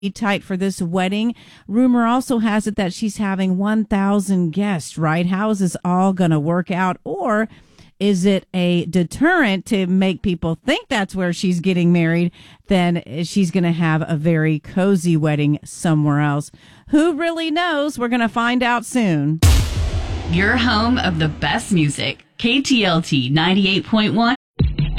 tight for this wedding. Rumor also has it that she's having 1,000 guests, right? How is this all going to work out? Or is it a deterrent to make people think that's where she's getting married? Then she's going to have a very cozy wedding somewhere else. Who really knows? We're going to find out soon. Your home of the best music. KTLT 98.1